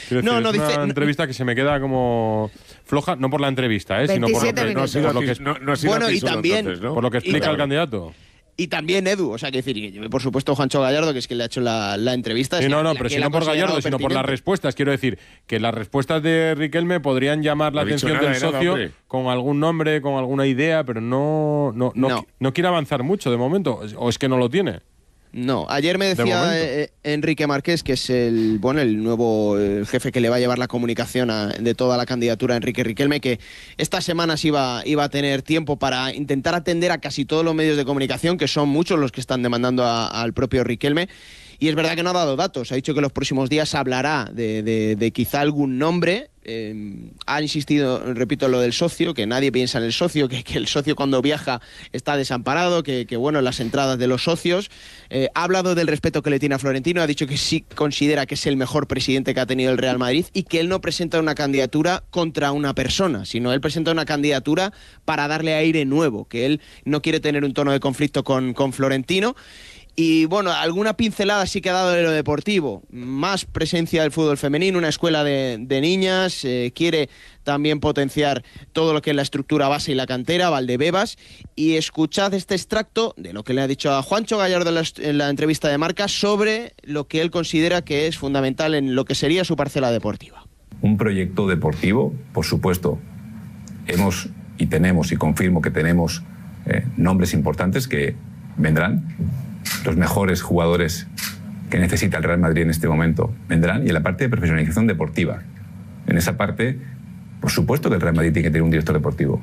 Quiero decir, es una entrevista que se me queda como floja, no por la entrevista, sino por lo que, bueno, y también, entonces, ¿no? Por lo que explica el candidato. Y también Edu, o sea, que decir, por supuesto, Juancho Gallardo, que es quien le ha hecho la entrevista. Sí, pero si no por Gallardo, sino por las respuestas. Quiero decir que las respuestas de Riquelme podrían llamar la atención del socio con algún nombre, con alguna idea, pero no quiere avanzar mucho de momento. ¿O es que no lo tiene? No, ayer me decía Enrique Márquez, que es el nuevo jefe que le va a llevar la comunicación de toda la candidatura a Enrique Riquelme, que estas semanas iba a tener tiempo para intentar atender a casi todos los medios de comunicación, que son muchos los que están demandando al propio Riquelme. Y es verdad que no ha dado datos, ha dicho que los próximos días hablará de quizá algún nombre. Ha insistido, repito, lo del socio, que nadie piensa en el socio, que el socio cuando viaja está desamparado, que bueno, las entradas de los socios. Ha hablado del respeto que le tiene a Florentino, ha dicho que sí considera que es el mejor presidente que ha tenido el Real Madrid y que él no presenta una candidatura contra una persona, sino él presenta una candidatura para darle aire nuevo, que él no quiere tener un tono de conflicto con Florentino. Y bueno, alguna pincelada sí que ha dado de lo deportivo. Más presencia del fútbol femenino, una escuela de niñas. Quiere también potenciar todo lo que es la estructura base y la cantera, Valdebebas. Y escuchad este extracto de lo que le ha dicho a Juancho Gallardo en la entrevista de Marca sobre lo que él considera que es fundamental en lo que sería su parcela deportiva. Un proyecto deportivo, por supuesto. Tenemos y confirmo que tenemos nombres importantes que vendrán. Los mejores jugadores que necesita el Real Madrid en este momento vendrán, y en la parte de profesionalización deportiva. En esa parte, por supuesto que el Real Madrid tiene que tener un director deportivo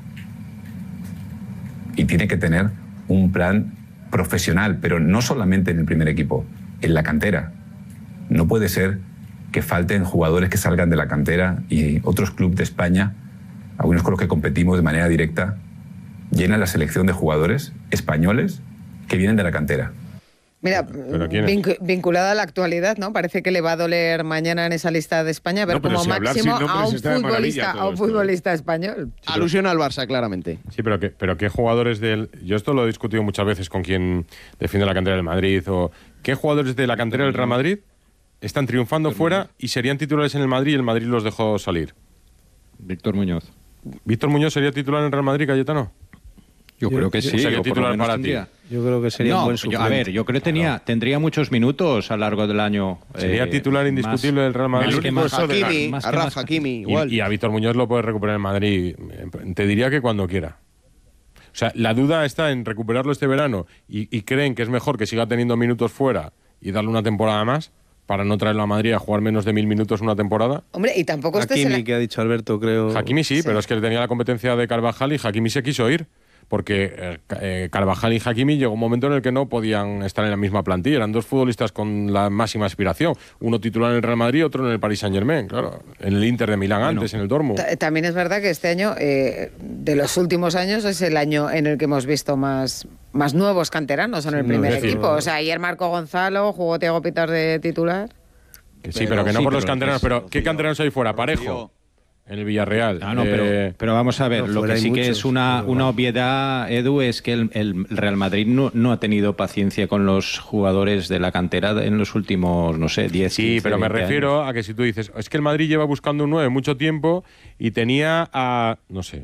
y tiene que tener un plan profesional, pero no solamente en el primer equipo, en la cantera. No puede ser que falten jugadores que salgan de la cantera y otros clubes de España, algunos con los que competimos de manera directa, llenan la selección de jugadores españoles que vienen de la cantera. Mira, vinculada a la actualidad, ¿no? Parece que le va a doler mañana en esa lista de España ver como máximo a un futbolista español. Alusión al Barça, claramente. Sí, pero ¿qué jugadores del...? Yo esto lo he discutido muchas veces con quien defiende la cantera del Madrid. ¿Qué jugadores de la cantera del Real Madrid están triunfando fuera y serían titulares en el Madrid y el Madrid los dejó salir? Víctor Muñoz. ¿Víctor Muñoz sería titular en el Real Madrid, Cayetano? Yo creo que sí. Sería titular para ti. Yo creo que sería un buen suplente. Yo creo que tendría muchos minutos a lo largo del año. Sería titular indiscutible del Real Madrid. A Rafa Hakimi, igual. Y a Víctor Muñoz lo puede recuperar en Madrid. Te diría que cuando quiera. O sea, la duda está en recuperarlo este verano y creen que es mejor que siga teniendo minutos fuera y darle una temporada más para no traerlo a Madrid a jugar menos de 1000 minutos una temporada. Hombre, y tampoco Hakimi, que ha dicho Alberto, creo. Hakimi sí, pero es que tenía la competencia de Carvajal y Hakimi se quiso ir. Porque Carvajal y Hakimi llegó un momento en el que no podían estar en la misma plantilla. Eran dos futbolistas con la máxima aspiración. Uno titular en el Real Madrid, otro en el Paris Saint-Germain, claro. En el Inter de Milán antes, en el Dortmund. También es verdad que este año, de los últimos años, es el año en el que hemos visto más nuevos canteranos en el primer equipo. O sea, ayer Marco Gonzalo, jugó Thiago Pittas de titular. Sí, pero que no por los canteranos. Pero ¿qué canteranos hay fuera? Parejo. En el Villarreal. Pero vamos a ver, lo que sí que es una obviedad, Edu, es que el Real Madrid no ha tenido paciencia con los jugadores de la cantera en los últimos, 10, 15, Sí, pero me refiero años. A que si tú dices, es que el Madrid lleva buscando un 9 mucho tiempo y tenía a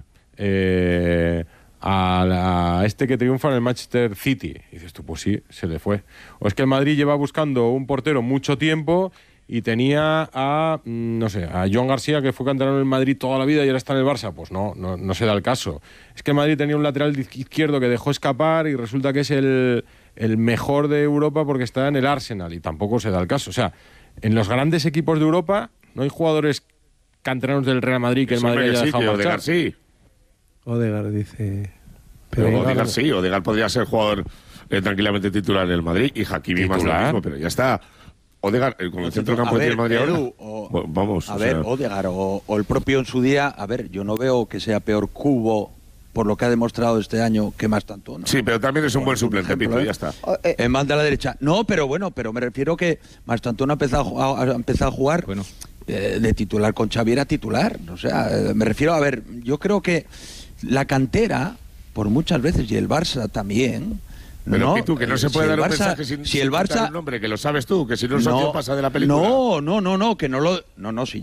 este que triunfa en el Manchester City. Y dices tú, pues sí, se le fue. O es que el Madrid lleva buscando un portero mucho tiempo y tenía a Joan García, que fue canterano en el Madrid toda la vida y ahora está en el Barça. Pues no se da el caso. Es que el Madrid tenía un lateral izquierdo que dejó escapar y resulta que es el mejor de Europa porque está en el Arsenal y tampoco se da el caso. O sea, en los grandes equipos de Europa no hay jugadores canteranos del Real Madrid que el Madrid haya dejado marchar. Odegaard sí. Odegaard dice... Pero Odegaard sí, Odegaard podría ser jugador tranquilamente titular en el Madrid y Hakimi más lo mismo, pero ya está. Odegaard, con el centro campo del Madrid ahora. Vamos. Odegaard o el propio en su día, yo no veo que sea peor Cubo por lo que ha demostrado este año que Mastantuono. Sí, pero también es un buen suplente, Pito, ya está. En banda a la derecha. No, pero me refiero que Mastantuono ha empezado a jugar de titular con Xavi, era titular. O sea, me refiero yo creo que la cantera, por muchas veces, y el Barça también... Pero Pitu, que no se puede dar un mensaje sin el Barça, un nombre, que lo sabes tú, que si no el socio pasa de la película. No, que no lo... No, si